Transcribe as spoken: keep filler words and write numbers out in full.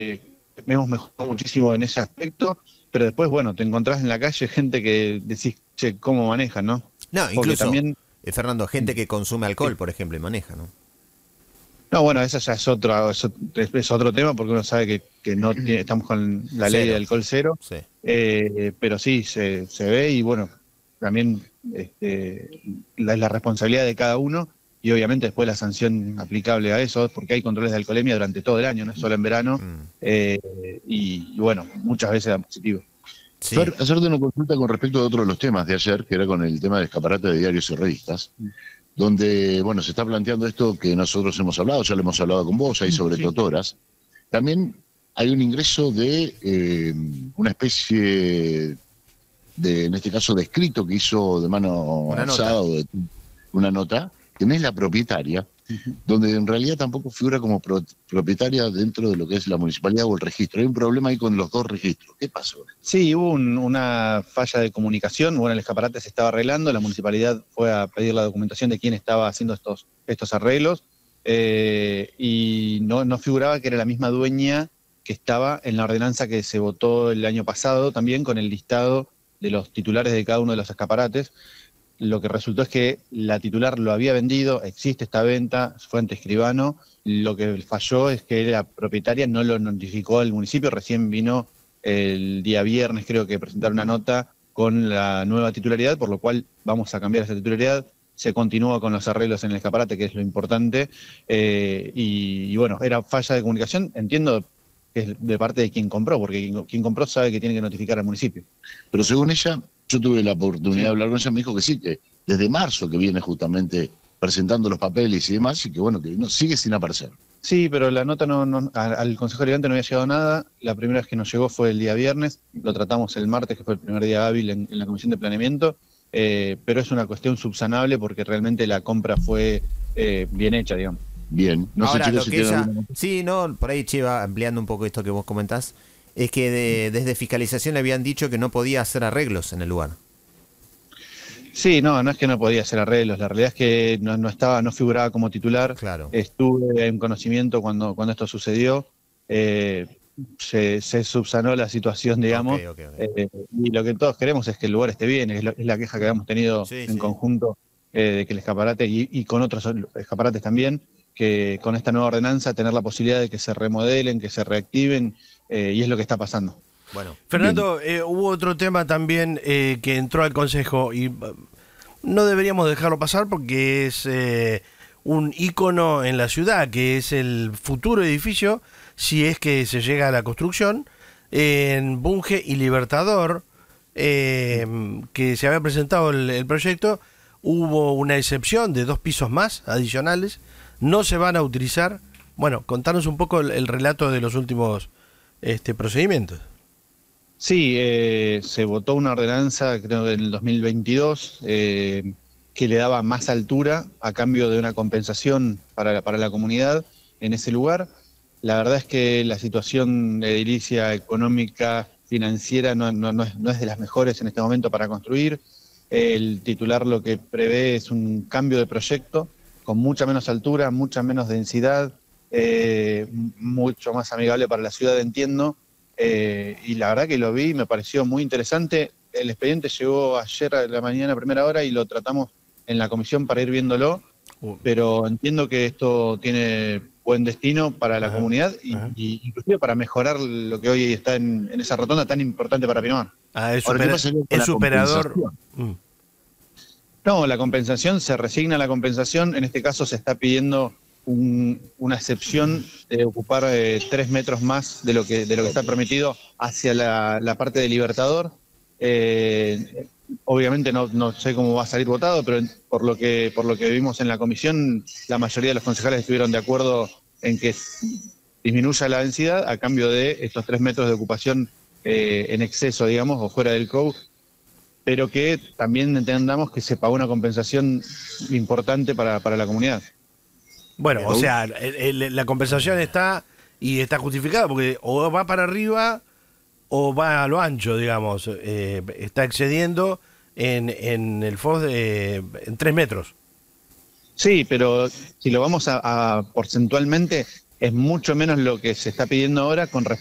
hemos mejorado muchísimo en ese aspecto, pero después, bueno, te encontrás en la calle gente que decís, che, ¿cómo manejan, no? No, Porque incluso, también... eh, Fernando, gente que consume alcohol, por ejemplo, y maneja, ¿no? No, bueno, eso ya es otro, es, es otro tema porque uno sabe que, que no tiene, estamos con la ley de Cero, alcohol cero, sí. eh, pero sí, se, se ve y bueno, también este, la, la responsabilidad de cada uno y obviamente después la sanción aplicable a eso, porque hay controles de alcoholemia durante todo el año, no es solo en verano, Mm, eh, y, y bueno, muchas veces dan positivo. sí. Fer, hacerte una consulta con respecto a otro de los temas de ayer, que era con el tema del escaparate de diarios y revistas, donde, bueno, se está planteando esto que nosotros hemos hablado, ya lo hemos hablado con vos, ahí sobre Sí. Totoras. También hay un ingreso de eh, una especie de, en este caso, de escrito que hizo de mano Una nota. alzada, o de una nota, que no es la propietaria, donde en realidad tampoco figura como pro propietaria dentro de lo que es la municipalidad o el registro. Hay un problema ahí con los dos registros. ¿Qué pasó? Sí, hubo un- una falla de comunicación, bueno, el escaparate se estaba arreglando, la municipalidad fue a pedir la documentación de quién estaba haciendo estos, estos arreglos, eh, y no, no figuraba que era la misma dueña que estaba en la ordenanza que se votó el año pasado también con el listado de los titulares de cada uno de los escaparates. Lo que resultó es que la titular lo había vendido, existe esta venta, fue ante escribano. Lo que falló es que la propietaria no lo notificó al municipio, recién vino el día viernes, creo que presentar una nota con la nueva titularidad, por lo cual vamos a cambiar esa titularidad. Se continúa con los arreglos en el escaparate, que es lo importante. Eh, y, y bueno, era falla de comunicación, entiendo que es de parte de quien compró, porque quien, quien compró sabe que tiene que notificar al municipio. Pero según ella, yo tuve la oportunidad de hablar con ella, me dijo que sí, que desde marzo que viene justamente presentando los papeles y demás, y que bueno, que no, sigue sin aparecer. Sí, pero la nota no, no- a- al Consejo Deliberante no había llegado nada. La primera vez que nos llegó fue el día viernes, lo tratamos el martes, que fue el primer día hábil en, en la Comisión de Planeamiento, eh, pero es una cuestión subsanable porque realmente la compra fue eh, bien hecha, digamos. Bien, no sé Ahora, chicos lo si que tienen ella... alguna... Sí, no, por ahí, Chiva, ampliando un poco esto que vos comentás, es que de- desde fiscalización le habían dicho que no podía hacer arreglos en el lugar. Sí, no, no es que no podía hacer arreglos, la realidad es que no, no estaba, no figuraba como titular. Claro. Estuve en conocimiento cuando, cuando esto sucedió, eh, se, se subsanó la situación, Ok, digamos, ok, ok. eh, y lo que todos queremos es que el lugar esté bien, es, lo- es la queja que habíamos tenido Sí, en sí. conjunto, eh, de que el escaparate y, y con otros escaparates también, que con esta nueva ordenanza tener la posibilidad de que se remodelen, que se reactiven, eh, y es lo que está pasando. Bueno, Bien, Fernando, eh, hubo otro tema también eh, que entró al Consejo y eh, no deberíamos dejarlo pasar porque es eh, un ícono en la ciudad, que es el futuro edificio, si es que se llega a la construcción, en Bunge y Libertador, eh, que se había presentado el, el proyecto, hubo una excepción de dos pisos más adicionales, no se van a utilizar. Bueno, contanos un poco el, el relato de los últimos este, procedimientos. Sí, eh, se votó una ordenanza, creo que en el dos mil veintidós, eh, que le daba más altura a cambio de una compensación para la, para la comunidad en ese lugar. La verdad es que la situación edilicia, económica, financiera no, no- no es, no es de las mejores en este momento para construir. El titular lo que prevé es un cambio de proyecto con mucha menos altura, mucha menos densidad, eh, mucho más amigable para la ciudad, entiendo. Eh, y la verdad que lo vi y me pareció muy interesante. El expediente llegó ayer a la mañana a primera hora y lo tratamos en la comisión para ir viéndolo, Uh, pero entiendo que esto tiene buen destino para la ajá, comunidad y, ajá. y inclusive para mejorar lo que hoy está en, en esa rotonda tan importante para Pinamar. Ah, es, ahora, ¿qué supera- pasaría con es la superador. compensación? Mm. No, la compensación, se resigna la compensación, en este caso se está pidiendo un- una excepción de ocupar eh, tres metros más de lo que, de lo que está permitido hacia la, la parte de Libertador. Eh, obviamente no, no sé cómo va a salir votado, pero por lo que, por lo que vimos en la comisión, la mayoría de los concejales estuvieron de acuerdo en que disminuya la densidad a cambio de estos tres metros de ocupación eh, en exceso, digamos, o fuera del code, pero que también entendamos que se pagó una compensación importante para, para la comunidad. Bueno, o Bien. sea, el- el- la compensación está y está justificada porque o va para arriba o va a lo ancho, digamos. Eh, está excediendo en, en el F O S de, en tres metros. Sí, pero si lo vamos a, a porcentualmente, es mucho menos lo que se está pidiendo ahora con respecto